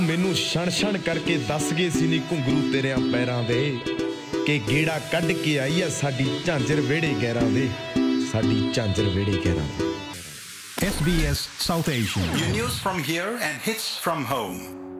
ਮੈਨੂੰ ਛਣ ਕਰਕੇ ਦੱਸ ਗਏ ਸੀ ਨੀ ਘੁੰਗਰੂ ਤੇਰਿਆਂ ਪੈਰਾਂ ਦੇ ਕਿ ਗੇੜਾ ਕੱਢ ਕੇ ਆਈ ਆ ਸਾਡੀ ਝਾਂਜਰ ਵਿਹੜੇ ਗੈਰਾਂ ਦੇ ਸਾਡੀ ਝਾਂਜਰ ਵਿਹੜੇ ਗੈਰਾਂ ਦੇ SBS South Asian. New news from here and hits from home.